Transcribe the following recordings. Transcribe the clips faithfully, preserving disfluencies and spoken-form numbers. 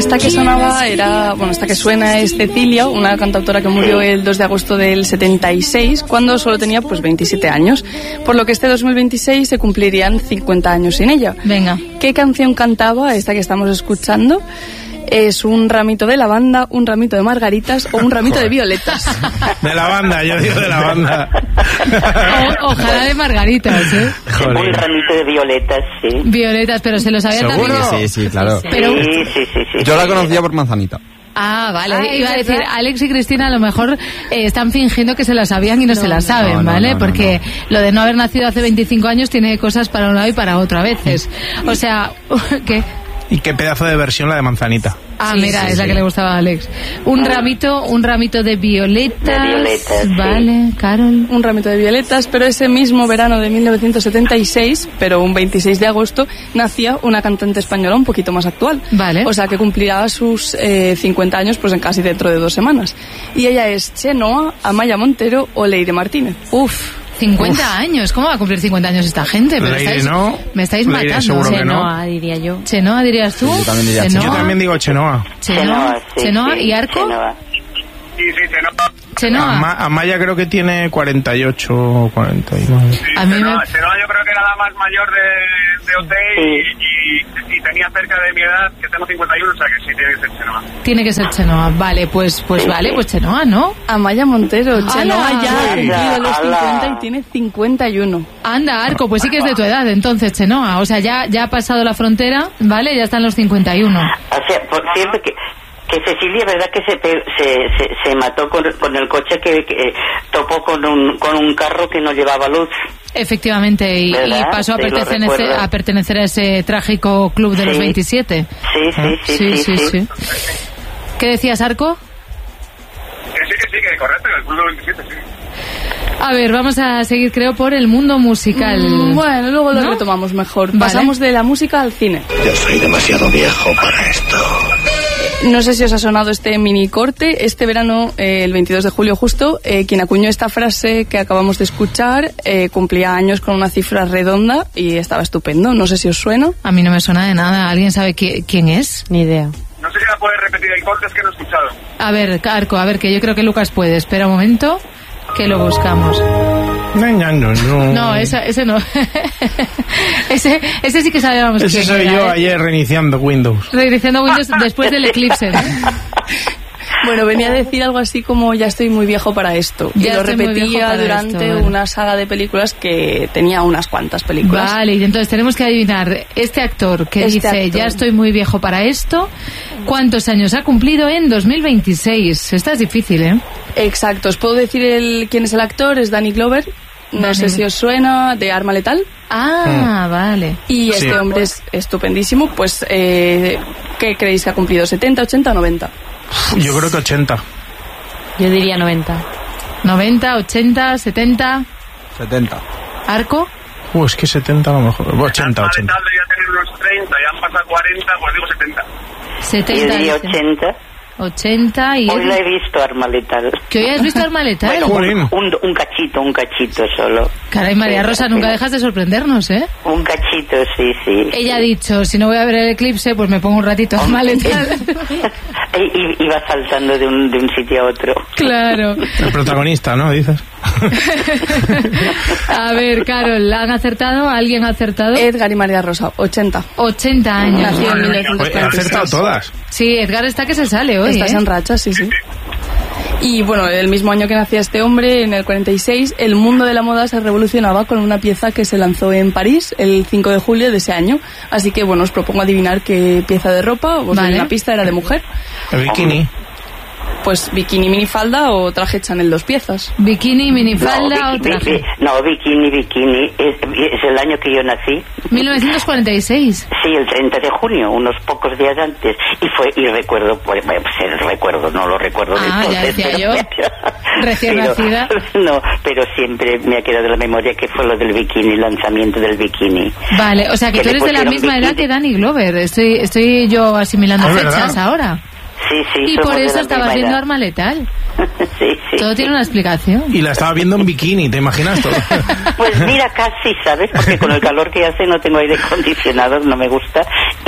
esta que sonaba era, bueno, esta que suena es Cecilia, una cantautora que murió el dos de agosto del setenta y seis, cuando solo tenía pues veintisiete años, por lo que este dos mil veintiséis se cumplirían cincuenta años sin ella. Venga. ¿Qué canción cantaba esta que estamos escuchando? ¿Es un ramito de lavanda, un ramito de margaritas o un ramito Joder. de violetas? De lavanda, yo digo de lavanda. O, ojalá de margaritas, ¿eh? Joder. Un ramito de violetas, sí. Violetas, pero se lo sabía ¿Seguro? también. Sí, sí, claro. Pero, Sí, sí, sí, sí. Yo la sí. conocía por manzanita. ah, vale. Ah, Iba a ¿es decir, verdad? Alex y Cristina a lo mejor eh, están fingiendo que se la sabían y no, No, se la no, saben, no, no, ¿vale? no, no, Porque lo de no haber nacido hace veinticinco años tiene cosas para un lado y para otro a veces. O sea, ¿qué? Y qué pedazo de versión la de manzanita. Ah, Sí, mira, sí, es la sí. que le gustaba a Alex. Un ramito, un ramito de violetas. De violetas, sí. Vale, Carol. Un ramito de violetas, pero ese mismo verano de mil novecientos setenta y seis, pero un veintiséis de agosto, nacía una cantante española un poquito más actual. Vale. O sea, que cumplirá sus eh, cincuenta años pues en casi dentro de dos semanas. Y ella es Chenoa, Amaya Montero o Leire Martínez. Uf, cincuenta años. ¿Cómo va a cumplir cincuenta años esta gente? Pero Leire estáis, no. me estáis Leire matando. seguro que no. Chenoa, diría yo. Chenoa, dirías tú. Sí, yo también diría Chenoa. Chenoa. Yo también digo Chenoa. Chenoa, Chenoa, sí, Chenoa sí, y Arco. Chenoa. Sí, sí, Chenoa. Chenoa. Ama- Amaya creo que tiene cuarenta y ocho o cuarenta y nueve. Sí, A mí Chenoa, me- Chenoa yo creo que era la más mayor de, de O T y, y, y tenía cerca de mi edad, que tengo cincuenta y uno, o sea que sí tiene que ser Chenoa. Tiene que ser Chenoa. Vale, pues, pues vale, pues Chenoa, ¿no? Amaya Montero, Chenoa ¡Hala! ya ha cumplido los ¡Hala! cincuenta y tiene cincuenta y uno. Anda, Arco, pues sí que es de tu edad, entonces, Chenoa. O sea, ya, ya ha pasado la frontera, ¿vale? Ya están los cincuenta y uno. O sea, por cierto que, que Cecilia, ¿verdad que se pe- se, se, se mató con, con el coche que, que topó con un, con un carro que no llevaba luz? Efectivamente, y, y ¿Verdad? pasó a Sí, lo pertenecer, recuerdo. a pertenecer a ese trágico club de los Sí. veintisiete. Sí, sí, sí, sí, sí. ¿Qué decías, Arco? Que sí, que sí, que correcto, que el club de veintisiete, sí. A ver, vamos a seguir, creo, por el mundo musical. Mm, Bueno, luego lo ¿No? retomamos mejor. Vale. Pasamos de la música al cine. Yo soy demasiado viejo para esto. No sé si os ha sonado este mini corte. Este verano, eh, el veintidós de julio justo, eh, quien acuñó esta frase que acabamos de escuchar eh, cumplía años con una cifra redonda y estaba estupendo. No sé si os suena. A mí no me suena de nada. ¿Alguien sabe qui- quién es? Ni idea. No sé si la puedes repetir, hay cortes que no he escuchado. A ver, Arco, a ver, que yo creo que Lucas puede. Espera un momento, que lo buscamos. No, no, no, no. No, esa, ese no. ese, ese sí que sabíamos Ese quién soy era, yo ¿eh? ayer reiniciando Windows. Reiniciando Windows después del eclipse, ¿no? Bueno, venía a decir algo así como ya estoy muy viejo para esto. Ya y lo estoy muy viejo repetía para durante esto, bueno. una saga de películas que tenía unas cuantas películas. Vale, y entonces tenemos que adivinar este actor que Este dice actor. ya estoy muy viejo para esto, ¿cuántos años ha cumplido en dos mil veintiséis? Esta es difícil, ¿eh? Exacto. ¿Os puedo decir el, quién es el actor? Es Danny Glover. No Danny. sé si os suena, de Arma Letal. Ah, vale. Y Sí. este hombre es estupendísimo. Pues, eh, ¿qué creéis que ha cumplido? ¿setenta, ochenta o noventa? Yo creo que ochenta. Yo diría noventa. noventa, ochenta, setenta. setenta. ¿Arco? Uh, es que setenta a lo mejor. ochenta, Vale, ochenta. tal, debería tener unos treinta, ya han pasado cuarenta, pues digo setenta. Yo setenta. diría dice. ochenta. ochenta y... Hoy la he visto, Arma Letal. ¿Que hoy has visto Arma Letal? Bueno, Jolín. un, un cachito, un cachito solo. Caray, María Rosa, nunca dejas de sorprendernos, ¿eh? Un cachito, sí, sí. Ella ha dicho, si no voy a ver el eclipse, pues me pongo un ratito Arma Letal. I- i- Iba saltando de un, de un sitio a otro. Claro. El protagonista, ¿no? Dices. A ver, Carol, ¿han acertado? ¿Alguien ha acertado? Edgar y María Rosa, ochenta. ochenta años. Nació en Oye, he acertado mil novecientos cuarenta y seis. todas. Sí, Edgar está que se sale hoy, Estás ¿eh? en racha, sí, sí. Y bueno, el mismo año que nacía este hombre, en el cuarenta y seis, el mundo de la moda se revolucionaba con una pieza que se lanzó en París el cinco de julio de ese año. Así que bueno, os propongo adivinar qué pieza de ropa, os doy Vale. una pista, era de mujer. El bikini. Pues bikini, minifalda o traje Chanel dos piezas. Bikini, minifalda no, o biki- traje. biki- no, bikini, bikini. Es, es el año que yo nací. mil novecientos cuarenta y seis. Sí, el treinta de junio, unos pocos días antes. Y fue, y recuerdo, pues, bueno, pues el recuerdo, no lo recuerdo de Ah, ya entonces, decía pero yo. me ha quedado- Recién pero- nacida. No, pero siempre me ha quedado en la memoria que fue lo del bikini, el lanzamiento del bikini. Vale, o sea que Que tú le eres de la pusieron misma bikini. edad que Danny Glover. Estoy, estoy yo asimilando Es fechas verdad. ahora. Sí, sí. Y somos por de eso la estaba misma haciendo edad. Arma Letal. Sí, sí. Todo sí. tiene una explicación. Y la estaba viendo en bikini, ¿te imaginas todo? Pues mira, casi, ¿sabes? Porque con el calor que hace no tengo aire acondicionado, no me gusta,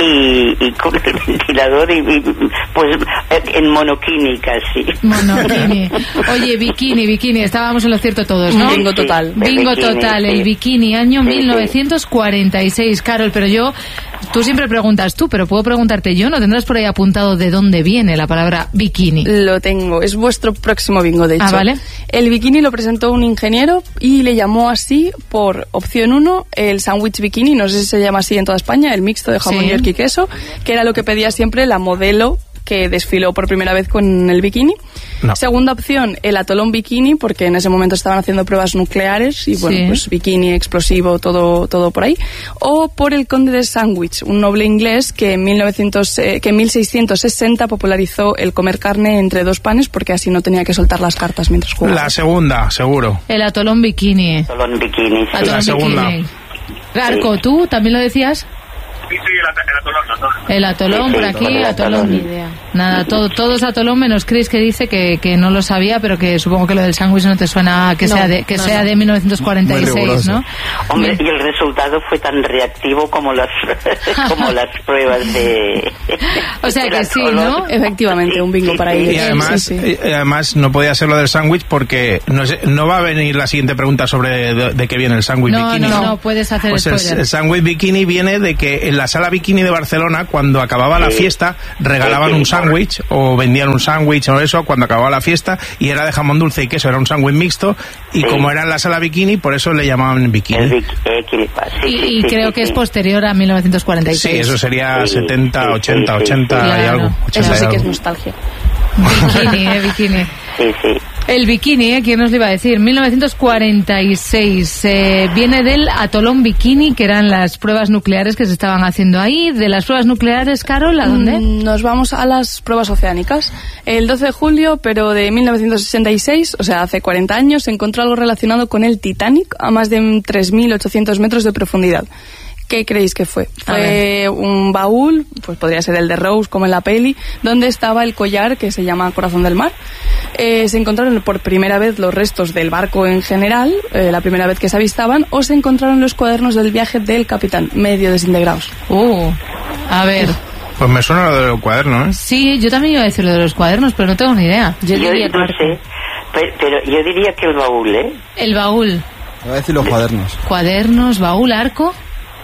y, y con el ventilador, y, y pues en monokini casi. Monokini. Oye, bikini, bikini, estábamos en lo cierto todos, ¿no? Bingo total. Sí, Bingo el bikini, total, sí. el bikini, año Sí, mil novecientos cuarenta y seis. Carol, pero yo, tú siempre preguntas tú, pero puedo preguntarte yo, ¿no tendrás por ahí apuntado de dónde viene la palabra bikini? Lo tengo, es vuestro próximo bingo, de hecho. Ah, vale. El bikini lo presentó un ingeniero y le llamó así por opción uno el sándwich bikini, no sé si se llama así en toda España, el mixto de jamón Sí. york y queso, que era lo que pedía siempre la modelo que desfiló por primera vez con el bikini. No. Segunda opción, el atolón bikini, porque en ese momento estaban haciendo pruebas nucleares y bueno, Sí. pues bikini, explosivo, todo todo por ahí. O por el conde de Sandwich, un noble inglés que en, mil novecientos, eh, que en mil seiscientos sesenta popularizó el comer carne entre dos panes porque así no tenía que soltar las cartas mientras jugaba. La segunda, seguro. El atolón bikini. Solo en bikini, sí. Atolón La segunda. bikini. Arco, ¿tú también lo decías? Sí, sí, el, at- el atolón, el atolón. El atolón Sí, por sí, aquí, el atolón. atolón. Ni idea. Nada, todo, todos atolón menos Chris, que dice que, que no lo sabía, pero que supongo que lo del sándwich no te suena a que No, sea de que no, sea no. de mil novecientos cuarenta y seis, ¿no? Hombre, y el resultado fue tan reactivo como las como las pruebas de... O sea del que sí, atolón. ¿no? Efectivamente, un bingo para ellos. Y además, Sí, sí. y además no podía ser lo del sándwich porque no, sé- no va a venir la siguiente pregunta sobre de, de qué viene el sándwich No, bikini. no, no, puedes hacer Pues el, spoiler. el sándwich bikini viene de que en la sala bikini de Barcelona, cuando acababa la Sí. fiesta, regalaban Sí, sí, un sándwich o vendían un sándwich o eso cuando acababa la fiesta y era de jamón dulce y queso, era un sándwich mixto y Sí. como era en la sala bikini, por eso le llamaban El bikini. bik- eh, Kiripa, sí, Y, sí, y sí, creo sí, que es sí. posterior a mil novecientos cuarenta y Sí, seis. eso sería Sí, setenta, sí, ochenta, sí, sí, ochenta sí. y Claro. algo. Eso ochenta y sí que es algo. nostalgia. Bikini, eh, bikini. Sí, sí. El bikini, ¿eh? ¿Quién nos lo iba a decir? mil novecientos cuarenta y seis. Eh, viene del atolón bikini, que eran las pruebas nucleares que se estaban haciendo ahí. De las pruebas nucleares, Carol, ¿a dónde? Mm, Nos vamos a las pruebas oceánicas. El doce de julio, pero de mil novecientos sesenta y seis, o sea, hace cuarenta años, se encontró algo relacionado con el Titanic a más de tres mil ochocientos metros de profundidad. ¿Qué creéis que fue? A Fue un baúl, pues podría ser el de Rose, como en la peli, donde estaba el collar que se llama Corazón del Mar. Eh, se encontraron por primera vez los restos del barco en general, eh, la primera vez que se avistaban, o se encontraron los cuadernos del viaje del capitán, medio desintegrados. Uh, a ver. Pues me suena lo del cuaderno, ¿eh? Sí, yo también iba a decir lo de los cuadernos, pero no tengo ni idea. Yo Yo diría no que sé, pero, pero yo diría que el baúl, ¿eh? El baúl. Voy a decir los cuadernos. Cuadernos, baúl, arco.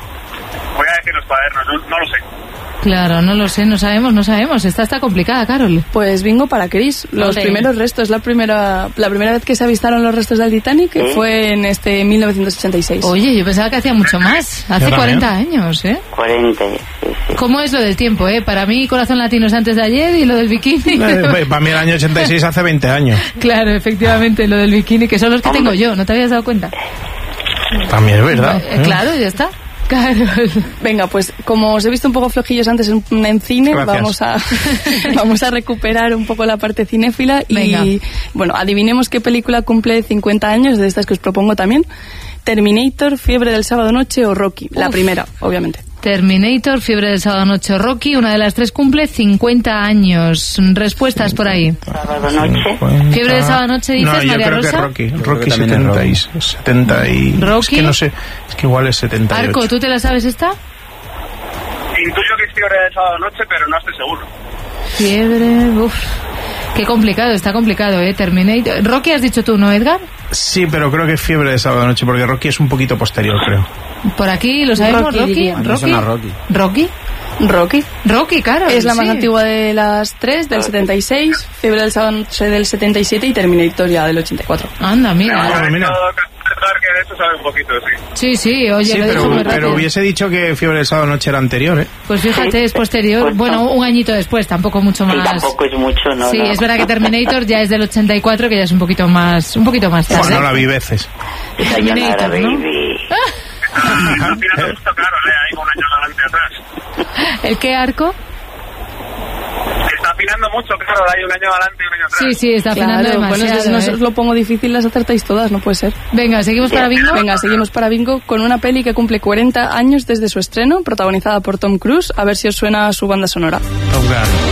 Voy a decir los cuadernos, no, no lo sé. Claro, no lo sé, no sabemos, no sabemos. Esta está complicada, Carol. Pues bingo para Chris. Los Ole. primeros restos, la primera la primera vez que se avistaron los restos del Titanic que ¿Eh? fue en este mil novecientos ochenta y seis. Oye, yo pensaba que hacía mucho más. Hace también. cuarenta años, ¿eh? cuarenta, sí, sí. ¿Cómo es lo del tiempo, eh? Para mí, Corazón Latino es antes de ayer y lo del bikini. Eh, Para mí el año ochenta y seis hace veinte años. Claro, efectivamente, lo del bikini, que son los que Hombre. tengo yo, ¿no te habías dado cuenta? También es verdad. Eh, claro, ya está. Carol. Venga, pues como os he visto un poco flojillos antes en, en cine, Gracias. vamos a vamos a recuperar un poco la parte cinéfila Venga. y bueno, adivinemos qué película cumple cincuenta años de estas que os propongo también. Terminator, Fiebre del sábado noche o Rocky, la Uf. primera, obviamente. Terminator, Fiebre del sábado noche, Rocky, una de las tres cumple cincuenta años. Respuestas por ahí. Sábado noche. Fiebre de sábado noche, dices, No, yo María creo Rosa. que Rocky. creo Rocky que también es setenta y, Rocky. setenta y... Es Rocky. que no sé, es que igual es setenta y ocho. Arco, ¿tú te la sabes esta? Intuyo que es fiebre de sábado noche, pero no estoy seguro. Fiebre, uff. Qué complicado, está complicado, ¿eh? Terminator. Rocky has dicho tú, ¿no, Edgar? Sí, pero creo que es Fiebre de sábado noche, porque Rocky es un poquito posterior, creo. Por aquí, ¿lo sabemos, Rocky, Rocky? diría. A mí me Rocky. suena Rocky. Rocky. Rocky. Rocky, claro. Es la más sí. antigua de las tres, del setenta y seis, Fiebre del sábado noche del setenta y siete y Terminator ya del ochenta y cuatro. Anda, mira. Claro, mira. Pensar que de eso sabe un poquito, sí. Sí, sí, oye, Sí, lo pero, dijo muy pero rápido. hubiese dicho que Fiebre de sábado noche era anterior, ¿eh? Pues fíjate, es posterior. Pues Bueno, no. un añito después, tampoco mucho Sí, más. tampoco es mucho, ¿no? Sí, no. es verdad que Terminator ya es del ochenta y cuatro, que ya es un poquito más, un poquito más tarde. Bueno, la vi veces. Sayonara, Terminator, ¿no? baby. Está opinando justo claro, ¿eh? Ahí con un año adelante atrás. ¿El qué, Arco? Está afinando mucho, claro, hay un año adelante y un año atrás. Sí, sí, está afinando Claro, bueno, demasiado. es que si no ¿eh? os lo pongo difícil, las acertáis todas, no puede ser. Venga, ¿seguimos para bingo? Venga, seguimos para bingo con una peli que cumple cuarenta años desde su estreno, protagonizada por Tom Cruise. A ver si os suena su banda sonora. Top Gun.